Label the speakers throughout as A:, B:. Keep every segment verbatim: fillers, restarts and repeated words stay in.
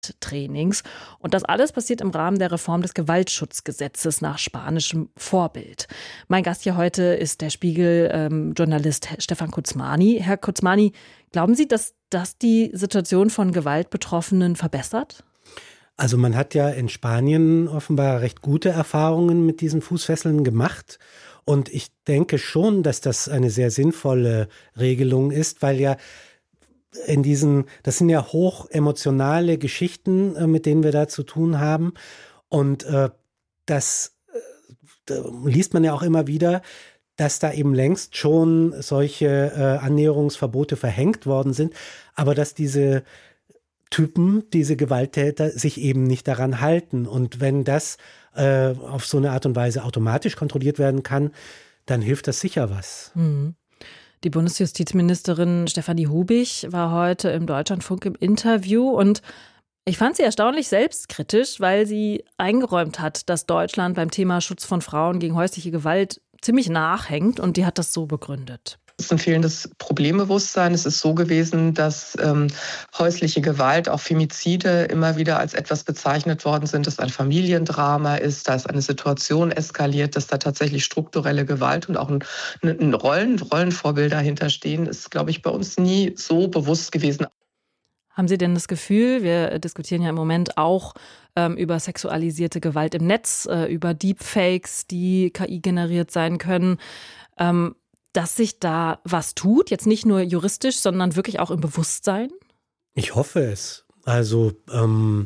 A: Trainings. Und das alles passiert im Rahmen der Reform des Gewaltschutzgesetzes nach spanischem Vorbild. Mein Gast hier heute ist der Spiegel-Journalist ähm, Stefan Kuczmany. Herr Kuczmany, glauben Sie, dass das die Situation von Gewaltbetroffenen verbessert?
B: Also man hat ja in Spanien offenbar recht gute Erfahrungen mit diesen Fußfesseln gemacht. Und ich denke schon, dass das eine sehr sinnvolle Regelung ist, weil ja in diesen, das sind ja hoch emotionale Geschichten, äh, mit denen wir da zu tun haben. Und äh, das äh, liest man ja auch immer wieder, dass da eben längst schon solche äh, Annäherungsverbote verhängt worden sind, aber dass diese Typen, diese Gewalttäter sich eben nicht daran halten. Und wenn das äh, auf so eine Art und Weise automatisch kontrolliert werden kann, dann hilft das sicher was.
A: Mhm. Die Bundesjustizministerin Stefanie Hubich war heute im Deutschlandfunk im Interview und ich fand sie erstaunlich selbstkritisch, weil sie eingeräumt hat, dass Deutschland beim Thema Schutz von Frauen gegen häusliche Gewalt ziemlich nachhängt und die hat das so begründet.
C: Es ist ein fehlendes Problembewusstsein. Es ist so gewesen, dass ähm, häusliche Gewalt, auch Femizide, immer wieder als etwas bezeichnet worden sind, dass ein Familiendrama ist, dass eine Situation eskaliert, dass da tatsächlich strukturelle Gewalt und auch ein, ein Rollen, Rollenvorbilder hinterstehen, ist, glaube ich, bei uns nie so bewusst gewesen.
A: Haben Sie denn das Gefühl, wir diskutieren ja im Moment auch ähm, über sexualisierte Gewalt im Netz, äh, über Deepfakes, die K I generiert sein können, ähm, dass sich da was tut, jetzt nicht nur juristisch, sondern wirklich auch im Bewusstsein?
B: Ich hoffe es. Also ähm,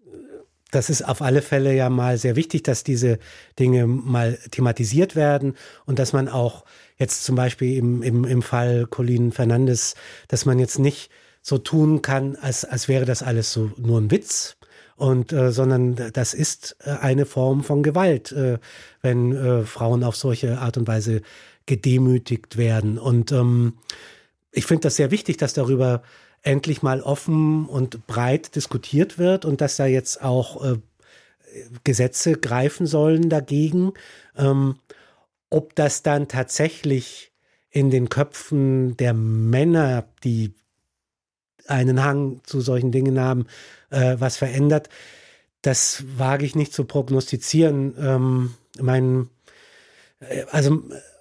B: das ist auf alle Fälle ja mal sehr wichtig, dass diese Dinge mal thematisiert werden und dass man auch jetzt zum Beispiel im, im, im Fall Colin Fernandes, dass man jetzt nicht so tun kann, als, als wäre das alles so nur ein Witz. Und äh, sondern das ist äh, eine Form von Gewalt, äh, wenn äh, Frauen auf solche Art und Weise gedemütigt werden. Und ähm, ich finde das sehr wichtig, dass darüber endlich mal offen und breit diskutiert wird und dass da jetzt auch äh, Gesetze greifen sollen dagegen. Ähm, ob das dann tatsächlich in den Köpfen der Männer, die einen Hang zu solchen Dingen haben, äh, was verändert, das wage ich nicht zu prognostizieren. Ähm, mein, äh, also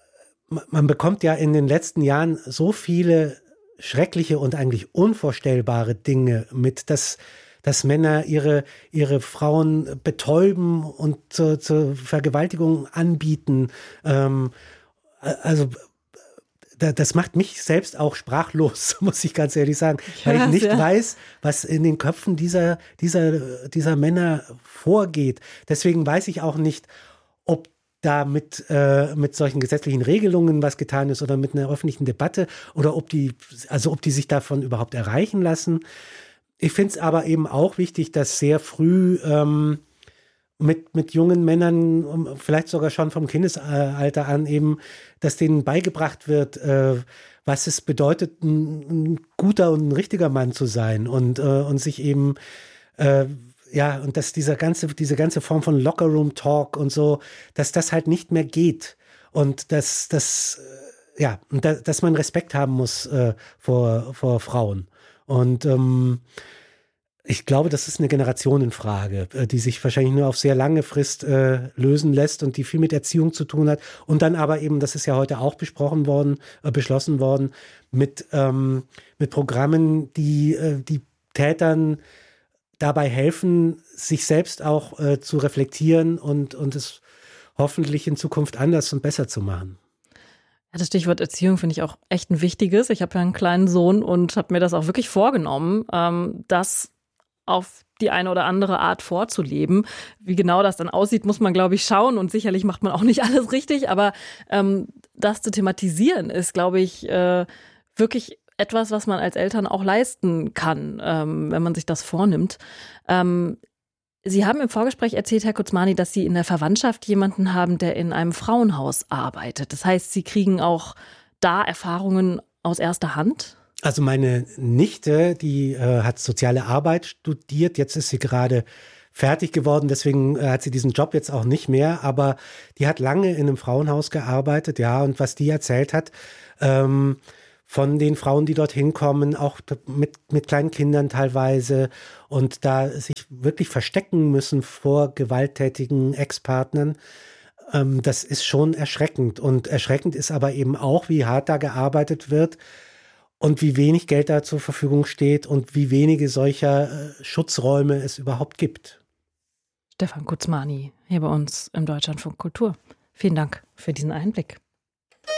B: man bekommt ja in den letzten Jahren so viele schreckliche und eigentlich unvorstellbare Dinge mit, dass, dass Männer ihre, ihre Frauen betäuben und zur, zur Vergewaltigung anbieten. Ähm, also das macht mich selbst auch sprachlos, muss ich ganz ehrlich sagen, weil ich nicht ja. weiß, was in den Köpfen dieser, dieser, dieser Männer vorgeht. Deswegen weiß ich auch nicht, ob da mit, äh, mit solchen gesetzlichen Regelungen was getan ist oder mit einer öffentlichen Debatte oder ob die, also ob die sich davon überhaupt erreichen lassen. Ich finde es aber eben auch wichtig, dass sehr früh ähm, mit, mit jungen Männern, vielleicht sogar schon vom Kindesalter an eben, dass denen beigebracht wird, äh, was es bedeutet, ein, ein guter und ein richtiger Mann zu sein und, äh, und sich eben äh, ja, und dass dieser ganze, diese ganze Form von Lockerroom-Talk und so, dass das halt nicht mehr geht. Und dass, dass, ja, und da, dass man Respekt haben muss äh, vor, vor Frauen. Und ähm, ich glaube, das ist eine Generationenfrage, äh, die sich wahrscheinlich nur auf sehr lange Frist äh, lösen lässt und die viel mit Erziehung zu tun hat. Und dann aber eben, das ist ja heute auch besprochen worden, äh, beschlossen worden, mit, ähm, mit Programmen, die äh, die Tätern dabei helfen, sich selbst auch äh, zu reflektieren und, und es hoffentlich in Zukunft anders und besser zu machen.
A: Ja, das Stichwort Erziehung finde ich auch echt ein wichtiges. Ich habe ja einen kleinen Sohn und habe mir das auch wirklich vorgenommen, ähm, das auf die eine oder andere Art vorzuleben. Wie genau das dann aussieht, muss man, glaube ich, schauen. Und sicherlich macht man auch nicht alles richtig. Aber ähm, das zu thematisieren ist, glaube ich, äh, wirklich etwas, was man als Eltern auch leisten kann, ähm, wenn man sich das vornimmt. Ähm, Sie haben im Vorgespräch erzählt, Herr Kuczmany, dass Sie in der Verwandtschaft jemanden haben, der in einem Frauenhaus arbeitet. Das heißt, Sie kriegen auch da Erfahrungen aus erster Hand?
B: Also meine Nichte, die äh, hat soziale Arbeit studiert. Jetzt ist sie gerade fertig geworden, deswegen äh, hat sie diesen Job jetzt auch nicht mehr. Aber die hat lange in einem Frauenhaus gearbeitet, ja. Und was die erzählt hat, ähm, von den Frauen, die dorthin kommen, auch mit, mit kleinen Kindern teilweise und da sich wirklich verstecken müssen vor gewalttätigen Ex-Partnern. Ähm, das ist schon erschreckend. Und erschreckend ist aber eben auch, wie hart da gearbeitet wird und wie wenig Geld da zur Verfügung steht und wie wenige solcher äh, Schutzräume es überhaupt gibt.
A: Stefan Guzmani hier bei uns im Deutschlandfunk Kultur. Vielen Dank für diesen Einblick.